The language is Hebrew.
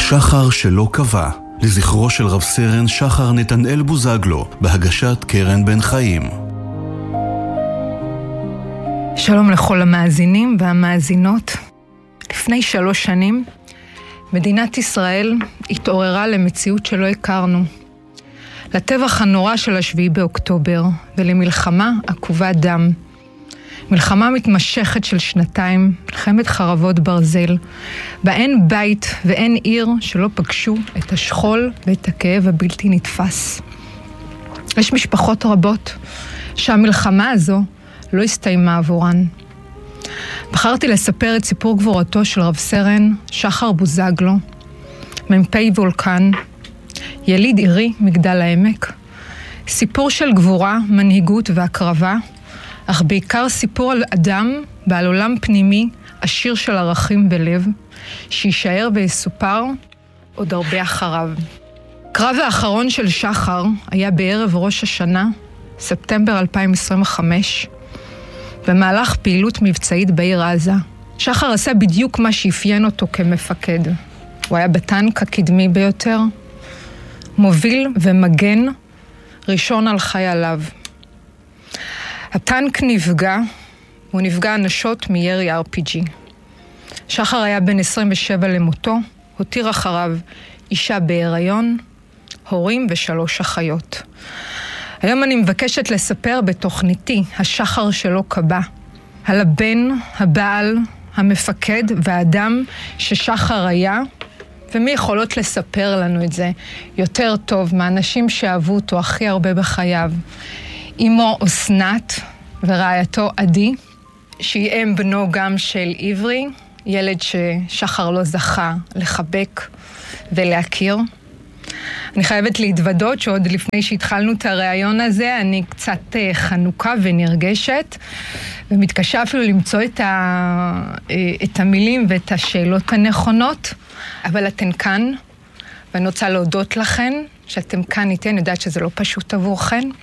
השחר שלא קבע, לזכרו של רב סרן שחר נתנאל בוזגלו, בהגשת קרן בן חיים. שלום לכל המאזינים והמאזינות. לפני 3 שנים, מדינת ישראל התעוררה למציאות שלא הכרנו. לטבח הנורא של 7 באוקטובר ולמלחמה עקובת דם. מלחמה מתמשכת של 2, מלחמת חרבות ברזל, בה אין בית ואין עיר שלא פגשו את השכול ואת הכאב הבלתי נתפס. יש משפחות רבות שהמלחמה הזו לא הסתיימה עבורן. בחרתי לספר את סיפור גבורתו של רב סרן שחר בוזגלו, מ"פ וולקן, יליד עירי מגדל העמק. סיפור של גבורה, מנהיגות והקרבה, אך בעיקר סיפור על אדם בעל עולם פנימי עשיר של ערכים ולב, שישאר ויסופר עוד הרבה אחריו. קרב האחרון של שחר היה בערב ראש השנה, ספטמבר 2025, במהלך פעילות מבצעית בעיר עזה. שחר עשה בדיוק מה שאפיין אותו כמפקד. הוא היה בטנק הקדמי ביותר, מוביל ומגן ראשון על חייליו. הטנק נפגע, והוא נפגע אנשות מירי RPG. שחר היה בן 27 למותו, הותיר אחריו אישה בהיריון, הורים ו3 אחיות. היום אני מבקשת לספר בתוכניתי, השחר שלא קבע, על הבן, הבעל, המפקד והאדם ששחר היה, ומי יכולות לספר לנו את זה יותר טוב מהאנשים שאהבו אותו הכי הרבה בחייו. אמו אסנת ורעייתו עדי, שהיא אם בנו גם של עברי, ילד ששחר לא זכה לחבק ולהכיר. אני חייבת להתוודות שעוד לפני שהתחלנו את הרעיון הזה, אני קצת חנוכה ונרגשת, ומתקשה אפילו למצוא את המילים ואת השאלות הנכונות, אבל אתן כאן, ואני רוצה להודות לכן, שאתם כאן איתי, אני יודעת שזה לא פשוט עבורכן.